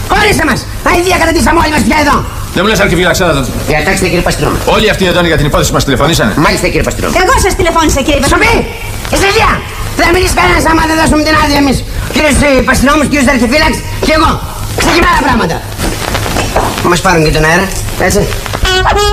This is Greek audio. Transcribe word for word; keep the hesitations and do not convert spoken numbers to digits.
Χωρίστε μας! Αηδία καταντήσαμε όλοι μας πια εδώ! Δεν μου λες αρχιφύλαξα. Διατάξτε κύριε Παστρόμ. Όλοι αυτοί εδώ είναι για την υπόθεση που μας τηλεφωνήσανε. Μάλιστα κύριε Παστρόμ. Εγώ σας τηλεφώνησα κύριε Παστρόμ. Σοπή! Εστρελία! Δεν θα μιλήσει κανένας άμα δεν δώσουμε την άδεια εμείς. Κύριος Παστρόμος, κύριος Αρχιφύλαξ και εγώ. Ξεκινάμε πράγματα. Μας πάρουν και τον αέρα, έτσι.